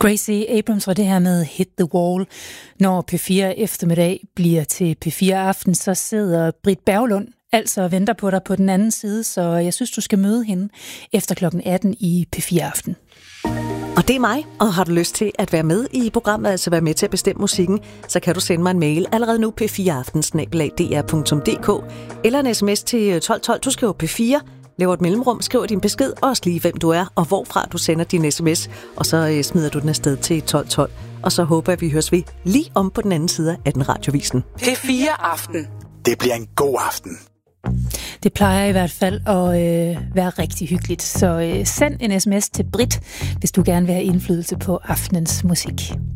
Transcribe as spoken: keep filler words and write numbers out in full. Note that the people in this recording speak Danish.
Gracie Abrams var det her med Hit the Wall. Når P fire eftermiddag bliver til P fire Aften, så sidder Britt Berglund altså og venter på dig på den anden side, så jeg synes, du skal møde hende efter klokken atten i P fire Aften. Og det er mig, og har du lyst til at være med i programmet, altså være med til at bestemme musikken, så kan du sende mig en mail allerede nu p fire aften snabel-a d r punktum d k eller en sms til tolv tolv. Du skriver P fire, laver et mellemrum, skriver din besked, og også lige hvem du er, og hvorfra du sender din sms, og så øh, smider du den afsted til tolv tolv. Og så håber jeg, at vi høres ved lige om på den anden side af den radiovisen. P fire Aften. Det bliver en god aften. Det plejer i hvert fald at øh, være rigtig hyggeligt, så øh, send en sms til Britt, hvis du gerne vil have indflydelse på aftenens musik.